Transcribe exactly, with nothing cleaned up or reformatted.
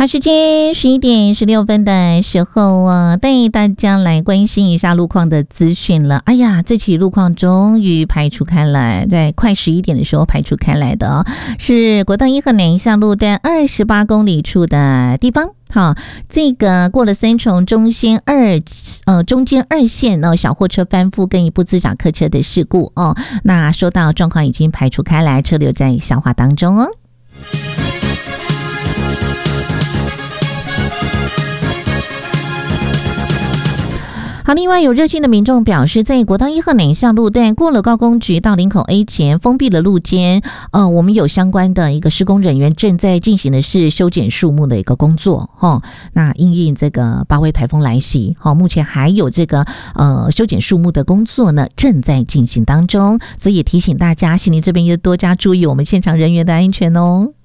好，时间十一点十六分的时候啊，带大家来关心一下路况的资讯了。哎呀，这起路况终于排除开来，在快十一点的时候排除开来的哦，是国道一号南向路段二十八公里处的地方。好，这个过了三重中间二呃中间二线哦，小货车翻覆跟一部自小客车的事故哦，那说到状况已经排除开来，车流在消化当中哦。好，另外有热心的民众表示，在国道一号南向路段过了高工局到林口 A 前封闭了路肩，呃，我们有相关的一个施工人员正在进行的是修剪树木的一个工作哈、哦。那因应这个八威台风来袭，好、哦，目前还有这个呃修剪树木的工作呢正在进行当中，所以也提醒大家，悉尼这边要多加注意我们现场人员的安全哦。